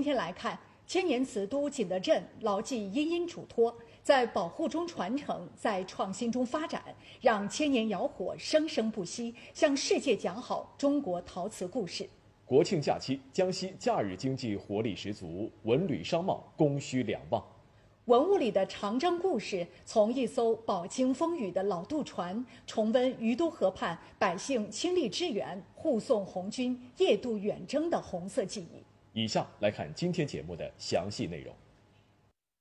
天来看，千年瓷都景德镇牢记殷殷嘱托，在保护中传承，在创新中发展，让千年窑火生生不息，向世界讲好中国陶瓷故事。 国庆假期，江西假日经济活力十足，文旅商贸供需两旺。 文物里的长征故事，从一艘饱经风雨的老渡船，重温于都河畔百姓倾力支援、护送红军夜渡远征的红色记忆。 以下来看今天节目的详细内容。